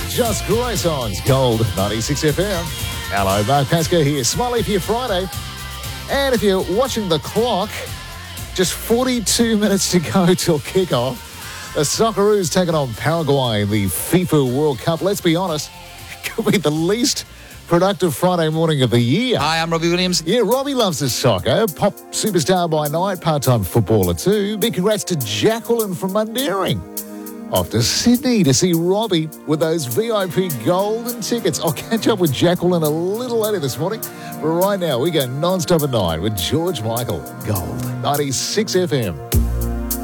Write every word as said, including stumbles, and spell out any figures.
Just Grace on Gold ninety-six F M. Hello, Mark Pascoe here. Smiley for your Friday. And if you're watching the clock, just forty-two minutes to go till kickoff. The Socceroos taking on Paraguay in the FIFA World Cup. Let's be honest, it could be the least productive Friday morning of the year. Hi, I'm Robbie Williams. Yeah, Robbie loves his soccer. Pop superstar by night, part-time footballer too. Big congrats to Jacqueline from Mundaring. Off to Sydney to see Robbie with those V I P golden tickets. I'll catch up with Jacqueline a little later this morning. But right now, we go non-stop at night with George Michael. Gold ninety-six F M.